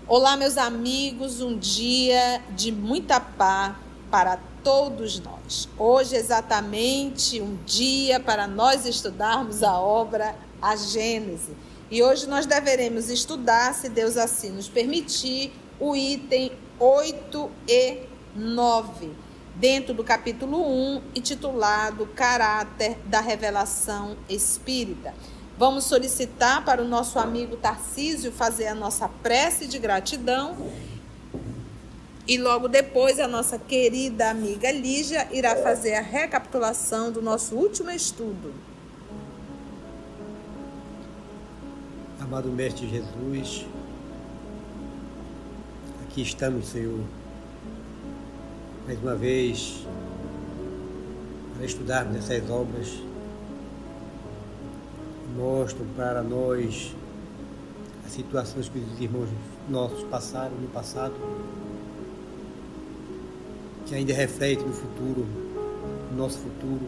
Olá, meus amigos, um dia de muita paz para todos nós. Hoje é exatamente um dia para nós estudarmos a obra A Gênese. E hoje nós deveremos estudar, se Deus assim nos permitir, o item 8 e 9, dentro do capítulo 1, intitulado Caráter da Revelação Espírita. Vamos solicitar para o nosso amigo Tarcísio fazer a nossa prece de gratidão e logo depois a nossa querida amiga Lígia irá fazer a recapitulação do nosso último estudo. Amado Mestre Jesus, aqui estamos, Senhor, mais uma vez para estudarmos essas obras. Mostram para nós as situações que os irmãos nossos passaram no passado, que ainda refletem no futuro, no nosso futuro,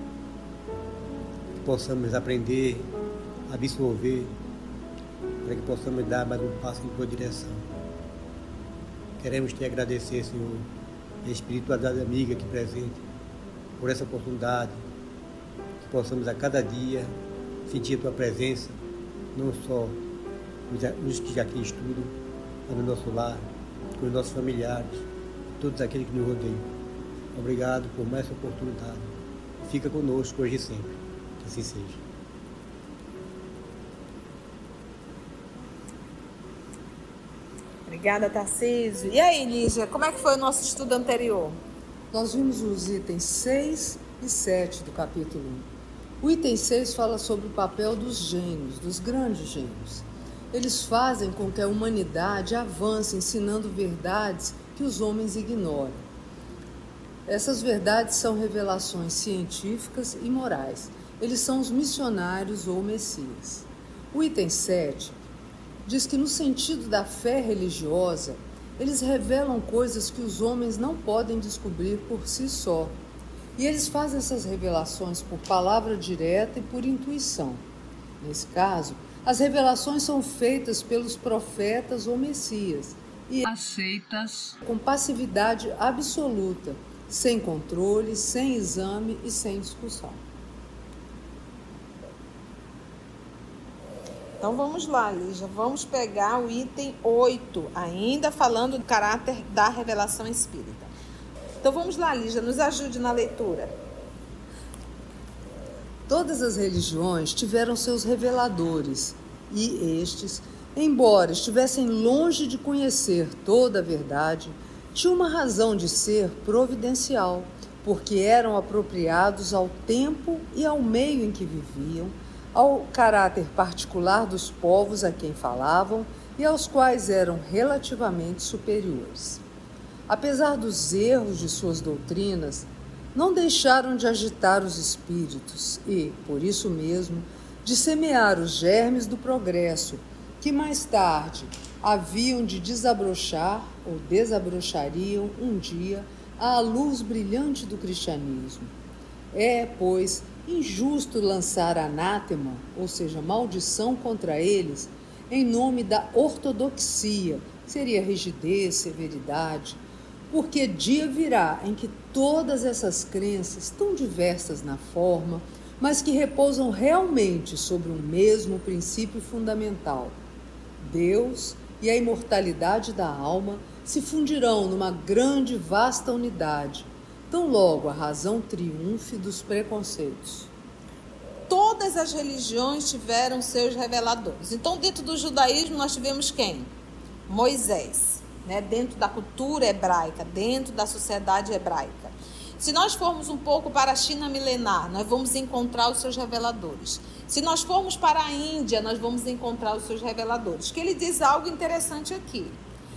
que possamos aprender, absorver, para que possamos dar mais um passo em tua direção. Queremos te agradecer, Senhor, e a espiritualidade amiga aqui presente, por essa oportunidade, que possamos a cada dia sentir a tua presença, não só nos que já aqui estudam, mas no nosso lar, com os nossos familiares, todos aqueles que nos rodeiam. Obrigado por mais essa oportunidade. Fica conosco hoje e sempre. Que assim seja. Obrigada, Tarcísio. E aí, Lígia, como é que foi o nosso estudo anterior? Nós vimos os itens 6 e 7 do capítulo 1. O item 6 fala sobre o papel dos gênios, dos grandes gênios. Eles fazem com que a humanidade avance ensinando verdades que os homens ignoram. Essas verdades são revelações científicas e morais. Eles são os missionários ou messias. O item 7 diz que no sentido da fé religiosa, eles revelam coisas que os homens não podem descobrir por si só. E eles fazem essas revelações por palavra direta e por intuição. Nesse caso, as revelações são feitas pelos profetas ou messias e aceitas com passividade absoluta, sem controle, sem exame e sem discussão. Então vamos lá, Lígia, vamos pegar o item 8, ainda falando do caráter da revelação espírita. Então vamos lá, Lígia, nos ajude na leitura. Todas as religiões tiveram seus reveladores e estes, embora estivessem longe de conhecer toda a verdade, tinham uma razão de ser providencial, porque eram apropriados ao tempo e ao meio em que viviam, ao caráter particular dos povos a quem falavam e aos quais eram relativamente superiores. Apesar dos erros de suas doutrinas, não deixaram de agitar os espíritos e, por isso mesmo, de semear os germes do progresso, que mais tarde haviam de desabrochar ou desabrochariam um dia à luz brilhante do cristianismo. É, pois, injusto lançar anátema, ou seja, maldição contra eles, em nome da ortodoxia, seria rigidez, severidade, porque dia virá em que todas essas crenças, tão diversas na forma, mas que repousam realmente sobre um mesmo princípio fundamental, Deus e a imortalidade da alma, se fundirão numa grande e vasta unidade, tão logo a razão triunfe dos preconceitos. Todas as religiões tiveram seus reveladores. Então, dentro do judaísmo, nós tivemos quem? Moisés. Dentro da cultura hebraica, dentro da sociedade hebraica. Se nós formos um pouco para a China milenar, nós vamos encontrar os seus reveladores. Se nós formos para a Índia, nós vamos encontrar os seus reveladores. Que ele diz algo interessante aqui.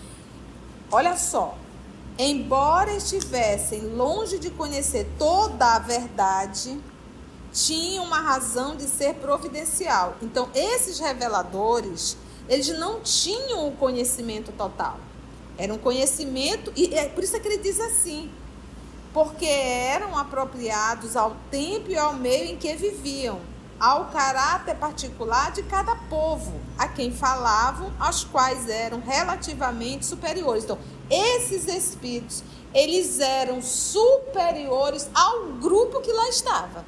Olha só, embora estivessem longe de conhecer toda a verdade, tinham uma razão de ser providencial. Então, esses reveladores, eles não tinham o conhecimento total. Era um conhecimento, e é por isso que ele diz assim, porque eram apropriados ao tempo e ao meio em que viviam. ao caráter particular de cada povo, a quem falavam, aos quais eram relativamente superiores. Então, esses espíritos, eles eram superiores ao grupo que lá estava.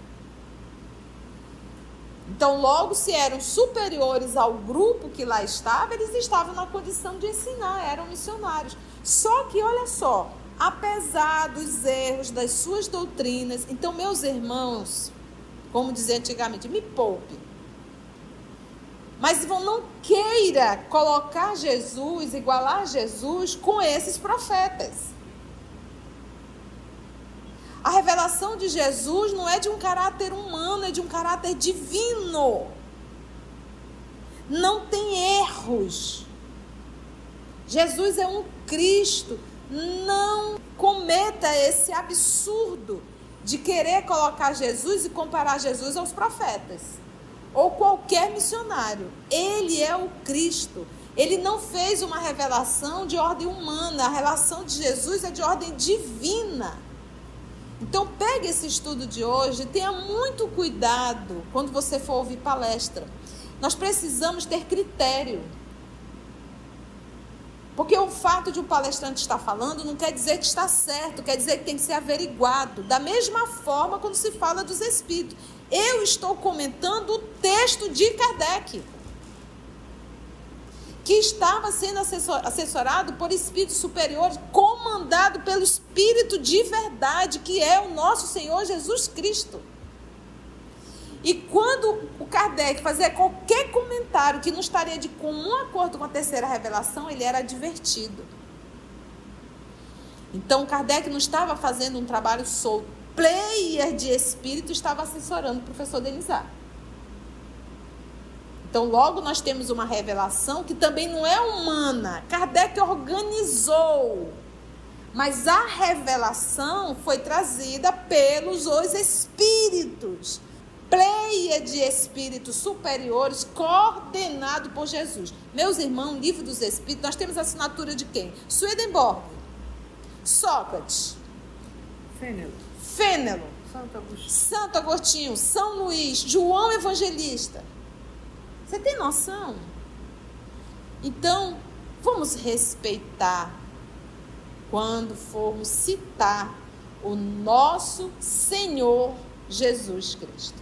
Então, logo, se eram superiores ao grupo que lá estava, eles estavam na condição de ensinar, eram missionários. Só que, olha só, apesar dos erros das suas doutrinas, então, meus irmãos, como dizia antigamente, me poupe. Mas não queira colocar Jesus, igualar Jesus com esses profetas. A revelação de Jesus não é de um caráter humano, é de um caráter divino. Não tem erros. Jesus é um Cristo. Não cometa esse absurdo de querer colocar Jesus e comparar Jesus aos profetas ou qualquer missionário. Ele é o Cristo. Ele não fez uma revelação de ordem humana. A revelação de Jesus é de ordem divina. Então, pegue esse estudo de hoje e tenha muito cuidado quando você for ouvir palestra. Nós precisamos ter critério. Porque o fato de um palestrante estar falando não quer dizer que está certo, quer dizer que tem que ser averiguado. Da mesma forma quando se fala dos espíritos. Eu estou comentando o texto de Kardec, que estava sendo assessorado por espíritos superiores, comandado pelo Espírito de verdade, que é o nosso Senhor Jesus Cristo. E quando o Kardec fazia qualquer comentário que não estaria de comum acordo com a terceira revelação, ele era advertido. Então, Kardec não estava fazendo um trabalho solto. Player de espírito estava assessorando o professor Denizar. Então, logo nós temos uma revelação que também não é humana. Kardec organizou. Mas a revelação foi trazida pelos os espíritos. Pleia de espíritos superiores, coordenado por Jesus. Meus irmãos, Livro dos Espíritos, nós temos a assinatura de quem? Swedenborg, Sócrates, Fênelon, Santo Agostinho, São Luís, João Evangelista. Você tem noção? Então, vamos respeitar quando formos citar o nosso Senhor Jesus Cristo.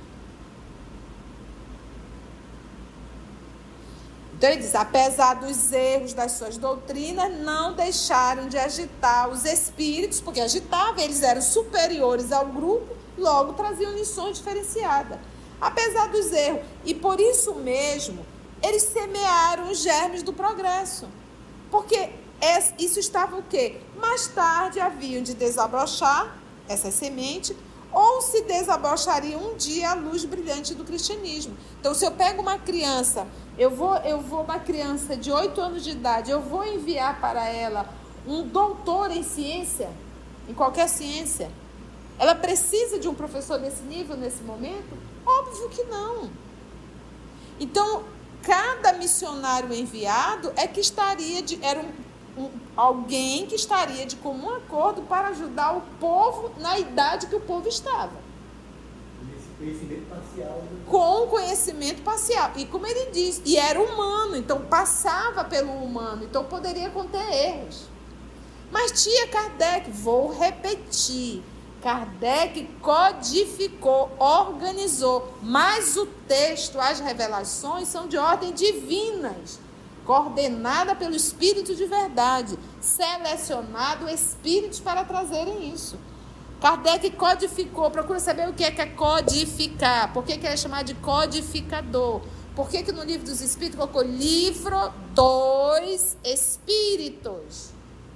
Então ele diz, apesar dos erros das suas doutrinas, não deixaram de agitar os espíritos, porque agitavam, eles eram superiores ao grupo, logo traziam lições diferenciadas. Apesar dos erros, e por isso mesmo, eles semearam os germes do progresso. Porque isso estava o quê? Mais tarde haviam de desabrochar essas sementes, ou se desabrocharia um dia a luz brilhante do cristianismo. Então, se eu pego uma criança, uma criança de 8 anos de idade, eu vou enviar para ela um doutor em ciência, em qualquer ciência. Ela precisa de um professor desse nível, nesse momento? Óbvio que não. Então, cada missionário enviado era alguém que estaria de comum acordo para ajudar o povo na idade que o povo estava. Conhecimento parcial. Com conhecimento parcial. E como ele diz, e era humano, então passava pelo humano, então poderia conter erros. Mas tia Kardec, vou repetir, Kardec codificou, organizou, mas o texto, as revelações são de ordem divinas, coordenada pelo Espírito de verdade, selecionado espíritos para trazerem isso. Kardec codificou, procura saber o que é codificar, por que é chamado de codificador, por que no Livro dos Espíritos colocou Livro dos Espíritos.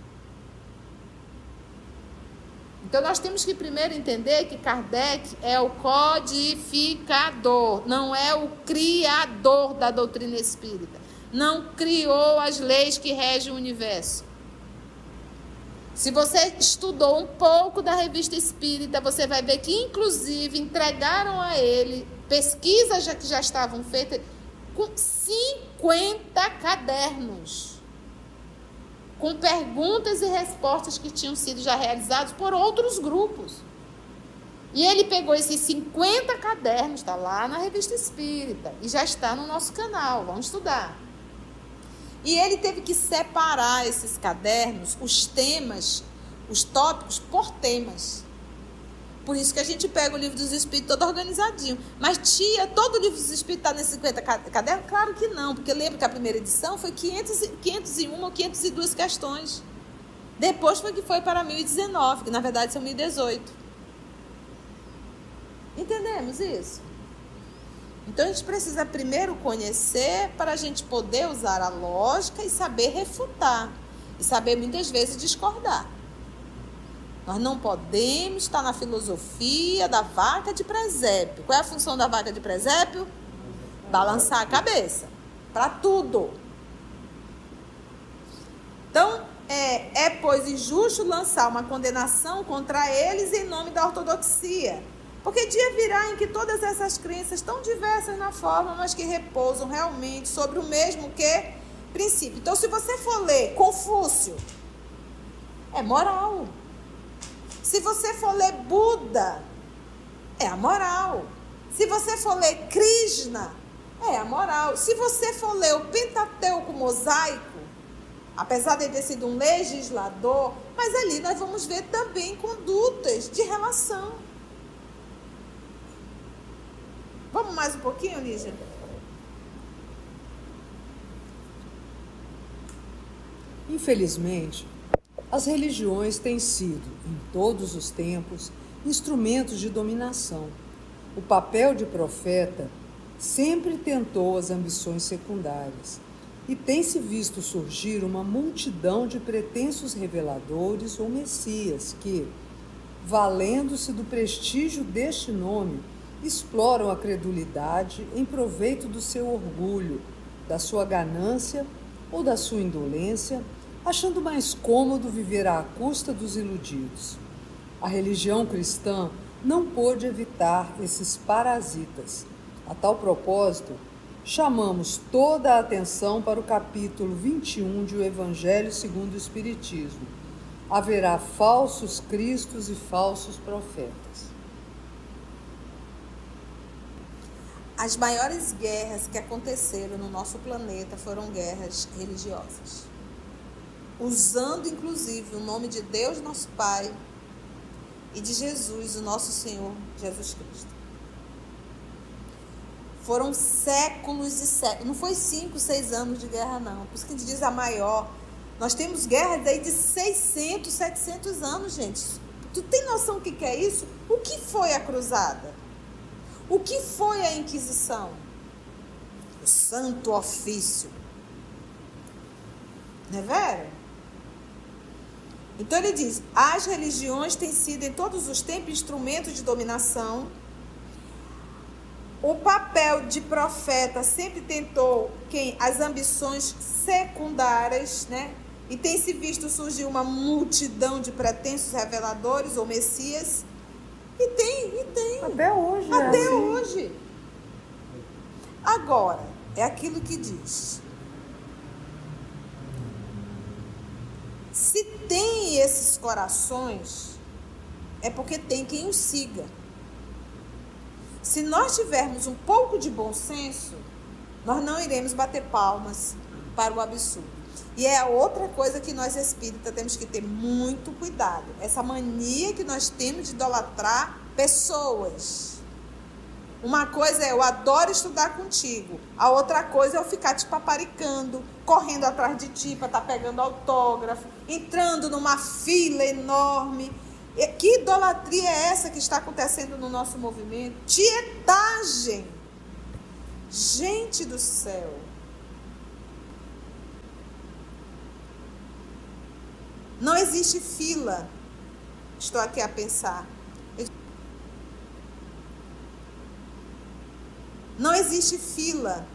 Então nós temos que primeiro entender que Kardec é o codificador, não é o criador da doutrina espírita. Não criou as leis que regem o universo. Se você estudou um pouco da Revista Espírita, você vai ver que, inclusive, entregaram a ele pesquisas que já estavam feitas com 50 cadernos, com perguntas e respostas que tinham sido já realizadas por outros grupos. E ele pegou esses 50 cadernos, está lá na Revista Espírita, e já está no nosso canal, vamos estudar. E ele teve que separar esses cadernos, os temas, os tópicos, por temas. Por isso que a gente pega o Livro dos Espíritos todo organizadinho. Mas, tia, todo o Livro dos Espíritos está nesses 50 cadernos? Claro que não, porque lembra que a primeira edição foi 501 ou 502 questões. Depois foi que foi para 1019, que na verdade são 1018. Entendemos isso? Então, a gente precisa primeiro conhecer para a gente poder usar a lógica e saber refutar. E saber, muitas vezes, discordar. Nós não podemos estar na filosofia da vaca de presépio. Qual é a função da vaca de presépio? Balançar a cabeça. Para tudo. Então, pois, injusto lançar uma condenação contra eles em nome da ortodoxia. Porque dia virá em que todas essas crenças, tão diversas na forma, mas que repousam realmente sobre o mesmo que princípio. Então, se você for ler Confúcio, é moral. Se você for ler Buda, é a moral. Se você for ler Krishna, é a moral. Se você for ler o Pentateuco mosaico, apesar de ter sido um legislador, mas ali nós vamos ver também condutas de relação. Vamos mais um pouquinho, Lígia? Infelizmente, as religiões têm sido, em todos os tempos, instrumentos de dominação. O papel de profeta sempre tentou as ambições secundárias e tem-se visto surgir uma multidão de pretensos reveladores ou messias que, valendo-se do prestígio deste nome, exploram a credulidade em proveito do seu orgulho, da sua ganância ou da sua indolência, achando mais cômodo viver à custa dos iludidos. A religião cristã não pôde evitar esses parasitas. A tal propósito, chamamos toda a atenção para o capítulo 21 de O Evangelho segundo o Espiritismo. Haverá falsos cristos e falsos profetas. As maiores guerras que aconteceram no nosso planeta foram guerras religiosas. Usando, inclusive, o nome de Deus, nosso Pai, e de Jesus, o nosso Senhor Jesus Cristo. Foram séculos e séculos. Não foi 5, 6 anos de guerra, não. Por isso que a gente diz a maior. Nós temos guerras aí de 600, 700 anos, gente. Tu tem noção do que é isso? O que foi a cruzada? O que foi a Inquisição? O Santo Ofício. Não é verdade? Então ele diz, as religiões têm sido em todos os tempos instrumentos de dominação. O papel de profeta sempre tentou as ambições secundárias, né? E tem se visto surgir uma multidão de pretensos reveladores ou messias. E tem. Até hoje. Até hoje. Agora, é aquilo que diz. Se tem esses corações, é porque tem quem os siga. Se nós tivermos um pouco de bom senso, nós não iremos bater palmas para o absurdo. E é outra coisa que nós espíritas temos que ter muito cuidado. Essa mania que nós temos de idolatrar pessoas. Uma coisa é eu adoro estudar contigo. A outra coisa é eu ficar te paparicando, correndo atrás de ti para estar pegando autógrafo, entrando numa fila enorme. Que idolatria é essa que está acontecendo no nosso movimento? Tietagem. Gente do céu. Não existe fila. Estou aqui a pensar. Não existe fila